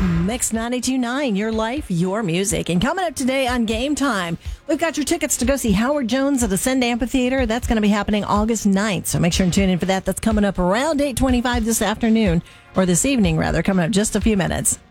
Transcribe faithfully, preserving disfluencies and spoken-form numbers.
Mix ninety-two point nine, your life, your music. And coming up today on Game Time, we've got your tickets to go see Howard Jones at Ascend Amphitheater. That's going to be happening August ninth, so make sure and tune in for that. That's coming up around eight twenty-five this afternoon, or this evening, rather, coming up just a few minutes.